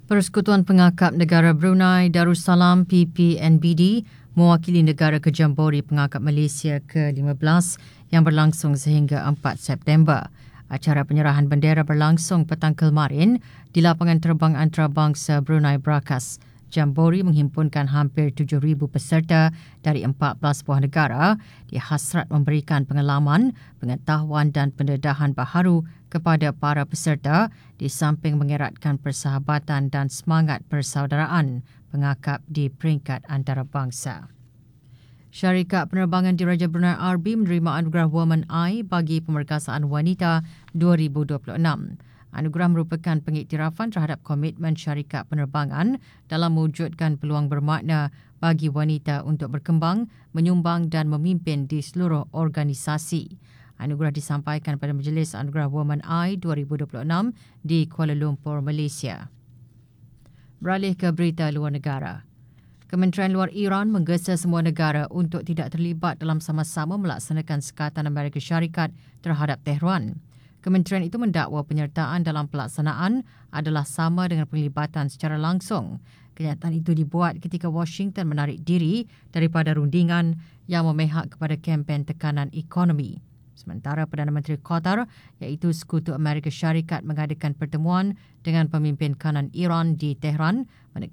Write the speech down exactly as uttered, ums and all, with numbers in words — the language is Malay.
Persekutuan Pengakap Negara Brunei Darussalam P P N B D mewakili negara ke Jambore Pengakap Malaysia ke lima belas yang berlangsung sehingga empat September. Acara penyerahan bendera berlangsung petang kemarin di lapangan terbang antarabangsa Brunei Brakas. Jambore menghimpunkan hampir tujuh ribu peserta dari empat belas buah negara dihasrat memberikan pengalaman, pengetahuan dan pendedahan baharu kepada para peserta di samping mengeratkan persahabatan dan semangat persaudaraan pengakap di peringkat antarabangsa. Syarikat Penerbangan Diraja Brunei R B menerima anugerah Woman Eye bagi pemerkasaan wanita dua ribu dua puluh enam. Anugerah merupakan pengiktirafan terhadap komitmen syarikat penerbangan dalam mewujudkan peluang bermakna bagi wanita untuk berkembang, menyumbang dan memimpin di seluruh organisasi. Anugerah disampaikan pada Majlis Anugerah Woman Eye dua ribu dua puluh enam di Kuala Lumpur, Malaysia. Beralih ke berita luar negara. Kementerian Luar Iran menggesa semua negara untuk tidak terlibat dalam sama-sama melaksanakan sekatan Amerika Syarikat terhadap Tehran. Kementerian itu mendakwa penyertaan dalam pelaksanaan adalah sama dengan penglibatan secara langsung. Kenyataan itu dibuat ketika Washington menarik diri daripada rundingan yang memihak kepada kempen tekanan ekonomi. Sementara Perdana Menteri Qatar iaitu Sekutu Amerika Syarikat mengadakan pertemuan dengan pemimpin kanan Iran di Tehran